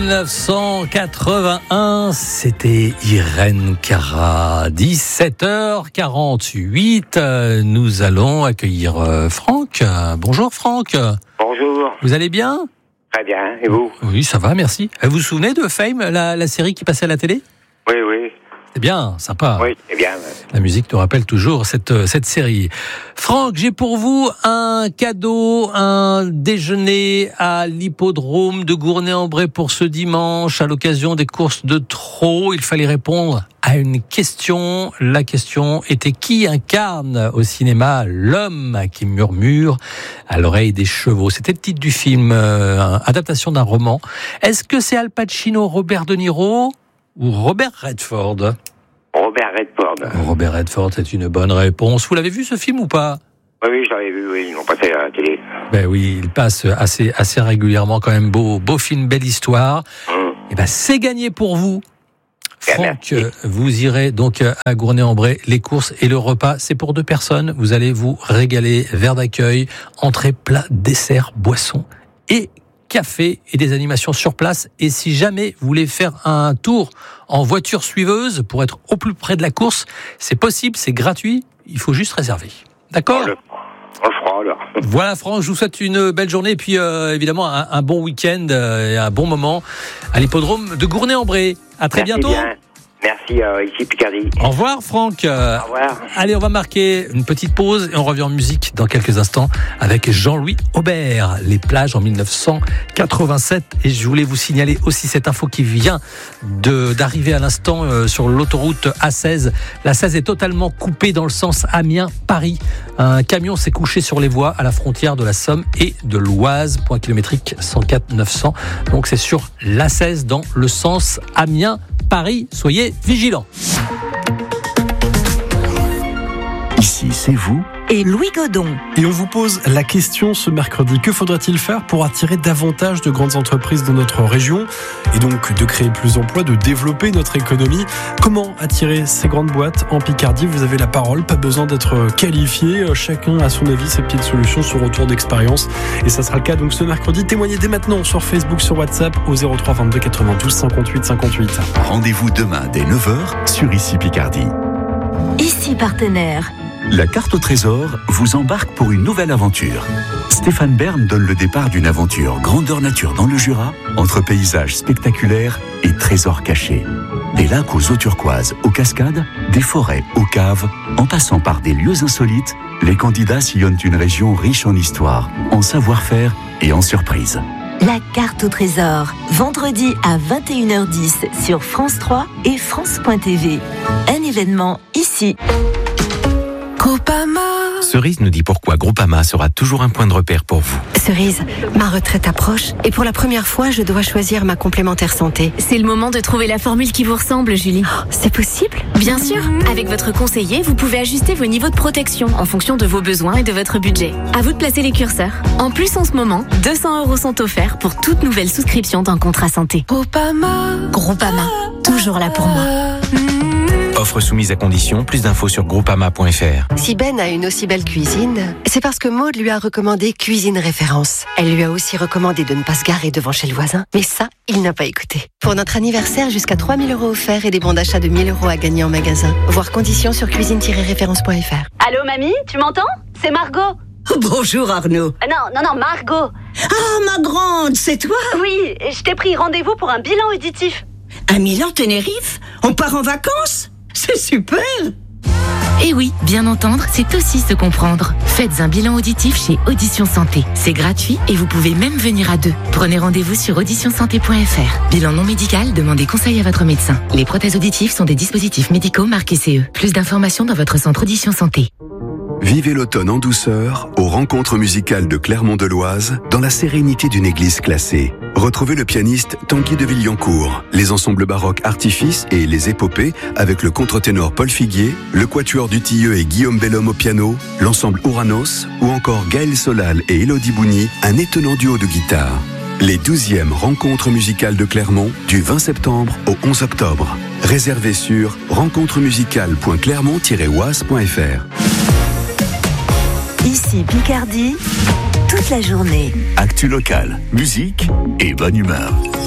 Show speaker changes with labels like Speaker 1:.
Speaker 1: 1981, c'était Irène Cara. 17h48, nous allons accueillir Franck. Bonjour Franck.
Speaker 2: Bonjour.
Speaker 1: Vous allez bien ?
Speaker 2: Très bien, et vous ?
Speaker 1: Oui, ça va, merci. Vous vous souvenez de Fame, la série qui passait à la télé ?
Speaker 2: Oui.
Speaker 1: C'est bien, sympa.
Speaker 2: Oui, c'est bien.
Speaker 1: La musique nous rappelle toujours cette série. Franck, j'ai pour vous un cadeau, un déjeuner à l'hippodrome de Gournay-en-Bray pour ce dimanche, à l'occasion des courses de trot. Il fallait répondre à une question. La question était: qui incarne au cinéma l'homme qui murmure à l'oreille des chevaux? C'était le titre du film, adaptation d'un roman. Est-ce que c'est Al Pacino, Robert De Niro ou Robert Redford?
Speaker 2: Robert Redford.
Speaker 1: Robert Redford, c'est une bonne réponse. Vous l'avez vu ce film ou pas?
Speaker 2: Oui, je l'avais vu, ils l'ont passé à la télé.
Speaker 1: Ben oui, il passe assez régulièrement quand même. Beau film, belle histoire. Et ben c'est gagné pour vous. Franck, vous irez donc à Gournay-en-Bray. Les courses et le repas, c'est pour 2 personnes. Vous allez vous régaler. Verre d'accueil, entrée, plat, dessert, boisson et café et des animations sur place. Et si jamais vous voulez faire un tour en voiture suiveuse pour être au plus près de la course, c'est possible, c'est gratuit, il faut juste réserver. D'accord ?
Speaker 2: On le fera alors.
Speaker 1: Voilà Franck, je vous souhaite une belle journée et puis évidemment un bon week-end et un bon moment à l'hippodrome de Gournay-en-Bray. À très bientôt.
Speaker 2: Bien. Merci, ici Picardie.
Speaker 1: Au revoir Franck.
Speaker 2: Au revoir.
Speaker 1: Allez, on va marquer une petite pause et on revient en musique dans quelques instants avec Jean-Louis Aubert, Les plages en 1987. Et je voulais vous signaler aussi cette info qui vient d'arriver à l'instant sur l'autoroute A16. La 16 est totalement coupée dans le sens Amiens-Paris. Un camion s'est couché sur les voies à la frontière de la Somme et de l'Oise, point kilométrique 104 900. Donc c'est sur l'A16 dans le sens Amiens-Paris. Soyez vigilants.
Speaker 3: Ici, c'est vous
Speaker 4: et Louis Godon.
Speaker 5: Et on vous pose la question ce mercredi: que faudrait-il faire pour attirer davantage de grandes entreprises dans notre région et donc de créer plus d'emplois, de développer notre économie? Comment attirer ces grandes boîtes en Picardie? Vous avez la parole, pas besoin d'être qualifié. Chacun a son avis, ses petites solutions, son retour d'expérience. Et ça sera le cas donc ce mercredi. Témoignez dès maintenant sur Facebook, sur WhatsApp au 03 22 92 58 58.
Speaker 3: Rendez-vous demain dès 9h sur Ici Picardie.
Speaker 4: Ici partenaire.
Speaker 3: La carte au trésor vous embarque pour une nouvelle aventure. Stéphane Bern donne le départ d'une aventure grandeur nature dans le Jura, entre paysages spectaculaires et trésors cachés. Des lacs aux eaux turquoises, aux cascades, des forêts aux caves, en passant par des lieux insolites, les candidats sillonnent une région riche en histoire, en savoir-faire et en surprises.
Speaker 4: La carte au trésor, vendredi à 21h10 sur France 3 et France.tv. Un événement ici.
Speaker 6: Groupama.
Speaker 7: Cerise nous dit pourquoi Groupama sera toujours un point de repère pour vous.
Speaker 6: Cerise, ma retraite approche et pour la première fois, je dois choisir ma complémentaire santé.
Speaker 8: C'est le moment de trouver la formule qui vous ressemble, Julie.
Speaker 6: Oh, c'est possible ?
Speaker 8: Bien sûr. Avec votre conseiller, vous pouvez ajuster vos niveaux de protection en fonction de vos besoins et de votre budget. À vous de placer les curseurs. En plus, en ce moment, 200 € sont offerts pour toute nouvelle souscription d'un contrat santé.
Speaker 6: Groupama.
Speaker 8: Groupama, toujours là pour moi.
Speaker 7: Offre soumise à condition, plus d'infos sur groupama.fr.
Speaker 6: Si Ben a une aussi belle cuisine, c'est parce que Maude lui a recommandé Cuisine Référence. Elle lui a aussi recommandé de ne pas se garer devant chez le voisin. Mais ça, il n'a pas écouté. Pour notre anniversaire, jusqu'à 3 000 € offerts et des bons d'achat de 1 000 € à gagner en magasin. Voir conditions sur cuisine-référence.fr.
Speaker 9: Allô mamie, tu m'entends ? C'est Margot.
Speaker 10: Bonjour Arnaud.
Speaker 9: Non, Margot.
Speaker 10: Ah, ma grande, c'est toi ?
Speaker 9: Oui, je t'ai pris rendez-vous pour un bilan auditif.
Speaker 10: À Milan-Tenerife ? On part en vacances ? C'est super!
Speaker 8: Et oui, bien entendre, c'est aussi se comprendre. Faites un bilan auditif chez Audition Santé. C'est gratuit et vous pouvez même venir à 2. Prenez rendez-vous sur auditionsanté.fr. Bilan non médical, demandez conseil à votre médecin. Les prothèses auditives sont des dispositifs médicaux marqués CE. Plus d'informations dans votre centre Audition Santé.
Speaker 11: Vivez l'automne en douceur aux rencontres musicales de Clermont-de-Loise dans la sérénité d'une église classée. Retrouvez le pianiste Tanguy de Villancourt, les ensembles baroques Artifice et les épopées avec le contre-ténor Paul Figuier, le quatuor du Tilleux et Guillaume Bellhomme au piano, l'ensemble Ouranos ou encore Gaël Solal et Élodie Bougny, un étonnant duo de guitare. Les 12e rencontres musicales de Clermont du 20 septembre au 11 octobre. Réservez sur rencontremusicale.clermont-oise.fr.
Speaker 4: Ici Picardie, toute la journée.
Speaker 3: Actu locale, musique et bonne humeur.